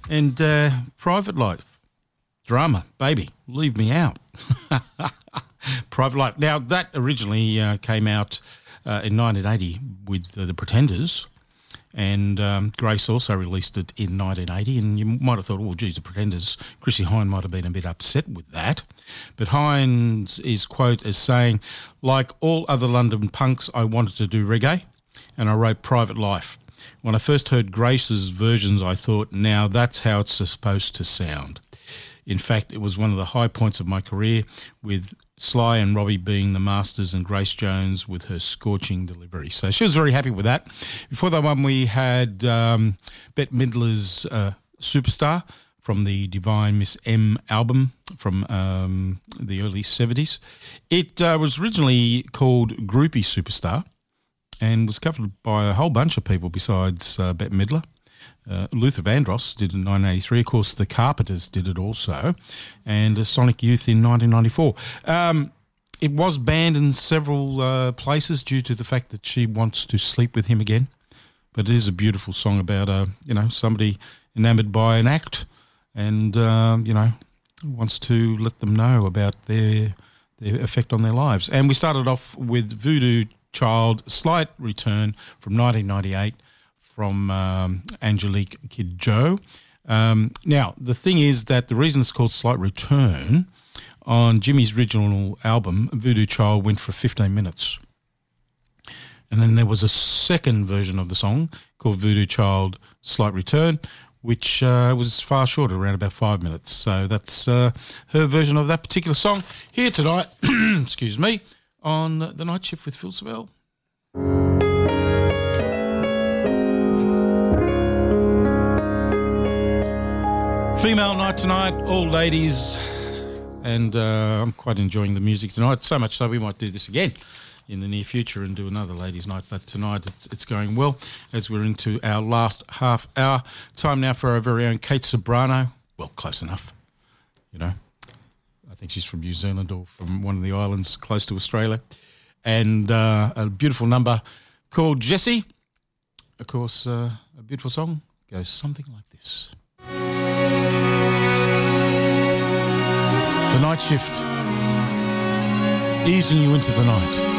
And Private Life, drama, baby, leave me out. Private Life. Now, that originally came out in 1980 with The Pretenders, and Grace also released it in 1980, and you might have thought, oh, geez, The Pretenders, Chrissie Hynde might have been a bit upset with that. But Hynde is quote as saying, like all other London punks, I wanted to do reggae, and I wrote Private Life. When I first heard Grace's versions, I thought, now that's how it's supposed to sound. In fact, it was one of the high points of my career, with Sly and Robbie being the masters and Grace Jones with her scorching delivery. So she was very happy with that. Before that one, we had Bette Midler's Superstar from the Divine Miss M album from the early 70s. It was originally called Groupie Superstar and was covered by a whole bunch of people besides Bette Midler. Luther Vandross did it in 1983. Of course, the Carpenters did it also, and Sonic Youth in 1994. It was banned in several places due to the fact that she wants to sleep with him again. But it is a beautiful song about, somebody enamoured by an act and, wants to let them know about their effect on their lives. And we started off with Voodoo Child, Slight Return from 1998. From Angelique Kidjo. Now, the thing is that the reason it's called Slight Return, on Jimmy's original album, Voodoo Child went for 15 minutes. And then there was a second version of the song called Voodoo Child Slight Return, which was far shorter, around about 5 minutes. So that's her version of that particular song here tonight, excuse me, on The Night Shift with Phil Savell. Female night tonight, all ladies, and I'm quite enjoying the music tonight, so much so we might do this again in the near future and do another ladies' night, but tonight it's going well as we're into our last half hour. Time now for our very own Kate Sobrano. Well, close enough, I think she's from New Zealand or from one of the islands close to Australia, and a beautiful number called Jessie. Of course, a beautiful song goes something like this. The Night Shift, easing you into the night.